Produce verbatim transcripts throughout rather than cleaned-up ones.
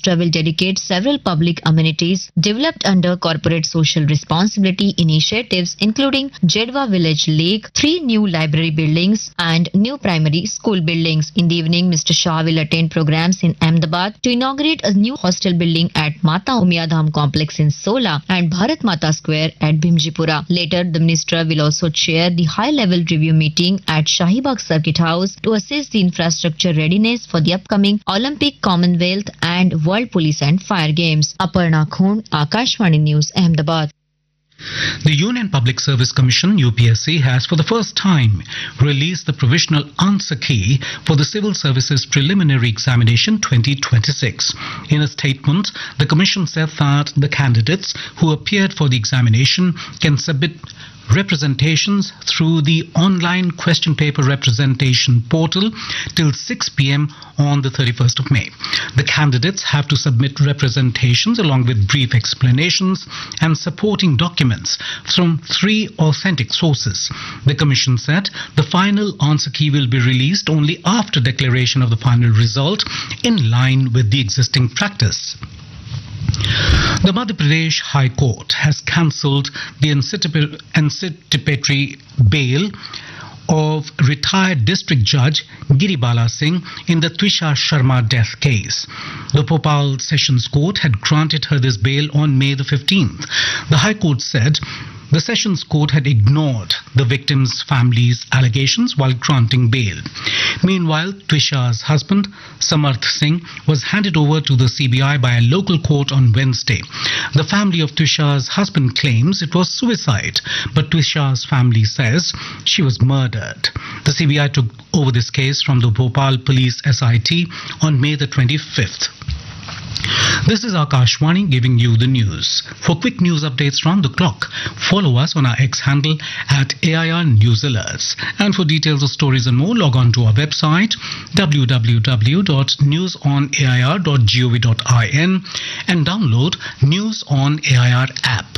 minister will dedicate several public amenities developed under corporate social responsibility initiatives, including Jedwa Village Lake, three new library buildings and new primary school buildings. In the evening, Mister Shah will attend programs in Ahmedabad to inaugurate a new hostel building at Mata Umyadham complex in Sola and Bharat Mata Square at Bhimjipura. Later, the minister will also chair the high-level review meeting at Shahibagh Circuit House to assess the infrastructure readiness for the upcoming Olympic, Commonwealth and World Police and Fire Games. Aparna Khund, Akashvani News, Ahmedabad. The Union Public Service Commission U P S C has for the first time released the provisional answer key for the Civil Services Preliminary Examination twenty twenty-six. In a statement, the Commission said that the candidates who appeared for the examination can submit representations through the online question paper representation portal till six p m on the thirty-first of May. The candidates have to submit representations along with brief explanations and supporting documents from three authentic sources. The Commission said the final answer key will be released only after declaration of the final result, in line with the existing practice. The Madhya Pradesh High Court has cancelled the anticipatory bail of retired District Judge Giribala Singh in the Twisha Sharma death case. The Bhopal Sessions Court had granted her this bail on May the fifteenth. The High Court said the Sessions Court had ignored the victim's family's allegations while granting bail. Meanwhile, Twisha's husband, Samarth Singh, was handed over to the C B I by a local court on Wednesday. The family of Twisha's husband claims it was suicide, but Twisha's family says she was murdered. The C B I took over this case from the Bhopal Police S I T on May the twenty-fifth. This is Akashvani giving you the news. For quick news updates round the clock, follow us on our X handle at A I R News Alerts. And for details of stories and more, log on to our website w w w dot news on a i r dot gov dot in and download News on A I R app.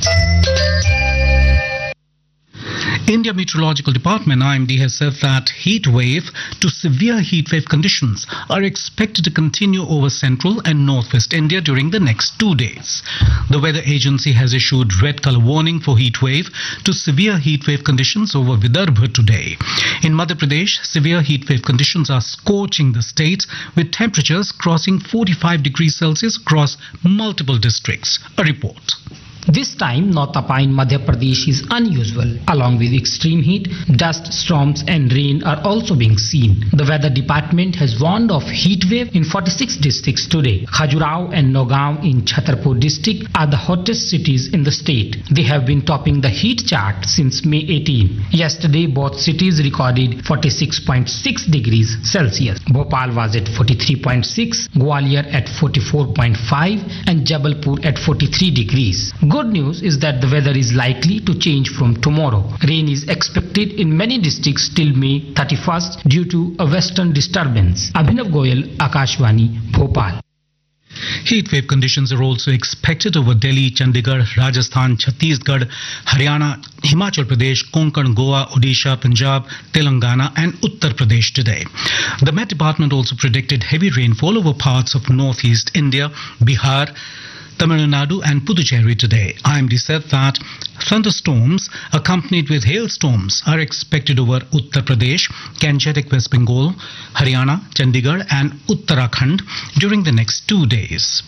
India Meteorological Department I M D has said that heat wave to severe heat wave conditions are expected to continue over central and northwest India during the next two days. The weather agency has issued red color warning for heat wave to severe heat wave conditions over Vidarbha today. In Madhya Pradesh, severe heat wave conditions are scorching the state with temperatures crossing forty-five degrees Celsius across multiple districts. A report. This time, North Alpine Madhya Pradesh is unusual. Along with extreme heat, dust storms and rain are also being seen. The weather department has warned of heat wave in forty-six districts today. Khajuraho and Nagaon in Chhatarpur district are the hottest cities in the state. They have been topping the heat chart since May eighteenth. Yesterday, both cities recorded forty-six point six degrees Celsius. Bhopal was at forty-three point six, Gwalior at forty-four point five and Jabalpur at forty-three degrees. Good news is that the weather is likely to change from tomorrow. Rain is expected in many districts till May thirty-first due to a western disturbance. Abhinav Goyal, Akashvani, Bhopal. Heat wave conditions are also expected over Delhi, Chandigarh, Rajasthan, Chhattisgarh, Haryana, Himachal Pradesh, Konkan, Goa, Odisha, Punjab, Telangana and Uttar Pradesh today. The Met Department also predicted heavy rainfall over parts of northeast India, Bihar, Tamil Nadu and Puducherry today. I M D said that thunderstorms accompanied with hailstorms are expected over Uttar Pradesh, Gangetic West Bengal, Haryana, Chandigarh and Uttarakhand during the next two days.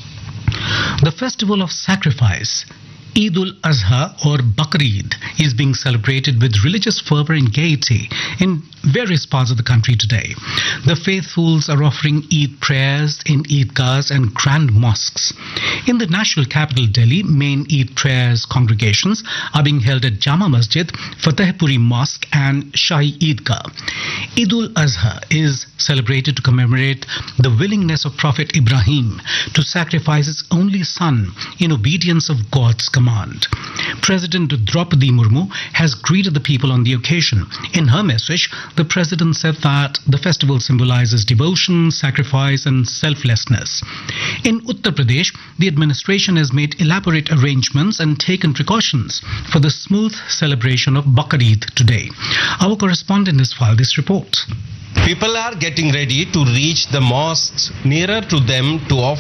The festival of sacrifice, Eid ul-Azha or Bakrid, is being celebrated with religious fervor and gaiety in various parts of the country today. The faithfuls are offering Eid prayers in Eidgahs and grand mosques. In the national capital Delhi, main Eid prayers congregations are being held at Jama Masjid, Fatehpuri Mosque and Shahi Eidgah. Eid ul-Azha is celebrated to commemorate the willingness of Prophet Ibrahim to sacrifice his only son in obedience of God's command. President Draupadi Murmu has greeted the people on the occasion. In her message, the president said that the festival symbolizes devotion, sacrifice and selflessness. In Uttar Pradesh, the administration has made elaborate arrangements and taken precautions for the smooth celebration of Bakrid today. Our correspondent has filed this report. People are getting ready to reach the mosques nearer to them to offer